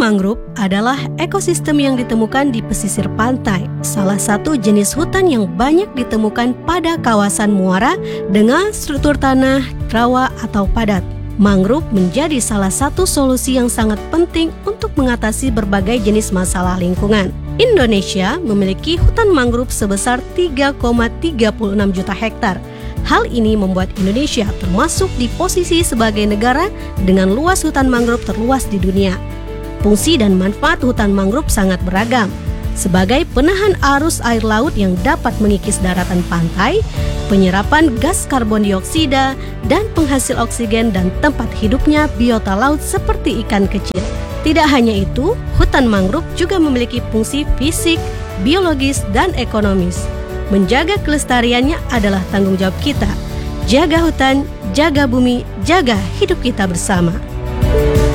mangrove adalah ekosistem yang ditemukan di pesisir pantai, salah satu jenis hutan yang banyak ditemukan pada kawasan muara dengan struktur tanah, rawa atau padat. Mangrove menjadi salah satu solusi yang sangat penting untuk mengatasi berbagai jenis masalah lingkungan. Indonesia memiliki hutan mangrove sebesar 3,36 juta hektar. Hal ini membuat Indonesia termasuk di posisi sebagai negara dengan luas hutan mangrove terluas di dunia. Fungsi dan manfaat hutan mangrove sangat beragam. Sebagai penahan arus air laut yang dapat mengikis daratan pantai, penyerapan gas karbon dioksida, dan penghasil oksigen dan tempat hidupnya biota laut seperti ikan kecil. Tidak hanya itu, hutan mangrove juga memiliki fungsi fisik, biologis, dan ekonomis. Menjaga kelestariannya adalah tanggung jawab kita. Jaga hutan, jaga bumi, jaga hidup kita bersama.